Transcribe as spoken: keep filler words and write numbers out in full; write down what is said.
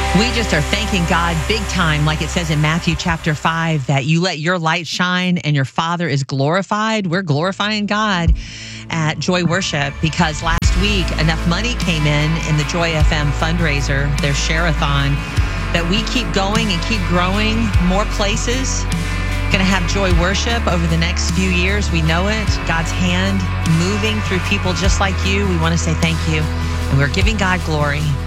We just are thanking God big time, like it says in Matthew chapter five, that you let your light shine and your Father is glorified. We're glorifying God at Joy Worship because last week enough money came in in the Joy F M fundraiser, their share-a-thon, that we keep going and keep growing more places. Going to have Joy Worship over the next few years. We know it. God's hand moving through people just like you. We want to say thank you. And we're giving God glory.